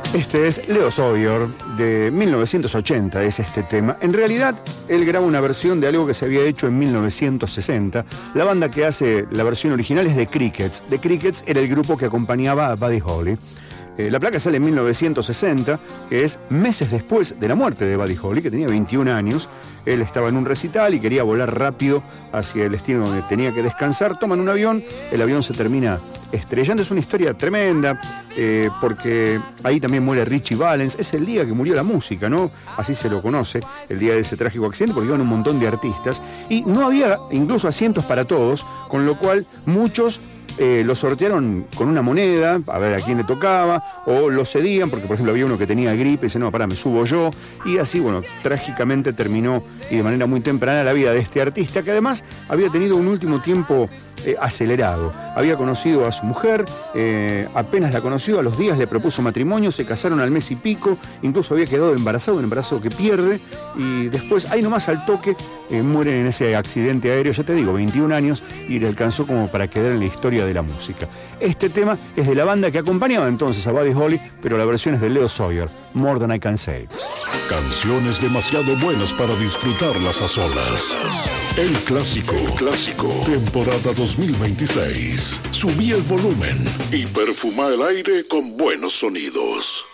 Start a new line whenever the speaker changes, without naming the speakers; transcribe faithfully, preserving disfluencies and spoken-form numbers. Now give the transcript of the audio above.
Este es Leo Sawyer, de mil novecientos ochenta, es este tema. En realidad, él graba una versión de algo que se había hecho en mil novecientos sesenta. La banda que hace la versión original es The Crickets. The Crickets era el grupo que acompañaba a Buddy Holly. Eh, la placa sale en mil novecientos sesenta, que es meses después de la muerte de Buddy Holly, que tenía veintiún años. Él estaba en un recital y quería volar rápido hacia el destino donde tenía que descansar. Toman un avión, el avión se termina estrellando. Es una historia tremenda, eh, porque ahí también muere Richie Valens. Es el día que murió la música, ¿no? Así se lo conoce, el día de ese trágico accidente, porque iban un montón de artistas y no había incluso asientos para todos, con lo cual muchos Eh, lo sortearon con una moneda, a ver a quién le tocaba, o lo cedían, porque por ejemplo había uno que tenía gripe y dice, no, pará, me subo yo, y así, bueno, trágicamente terminó, y de manera muy temprana, la vida de este artista, que además había tenido un último tiempo eh, acelerado. Había conocido a su mujer, eh, apenas la conoció, a los días le propuso matrimonio, se casaron al mes y pico, incluso había quedado embarazado, un embarazo que pierde, y después, ahí nomás al toque, eh, mueren en ese accidente aéreo, ya te digo, veintiún años, y le alcanzó como para quedar en la historia de la música. Este tema es de la banda que acompañaba entonces a Buddy Holly, pero la versión es de Leo Sawyer, More Than I Can Say.
Canciones demasiado buenas para disfrutarlas a solas. El clásico, el clásico, temporada dos mil veintiséis. Subí el volumen y perfuma el aire con buenos sonidos.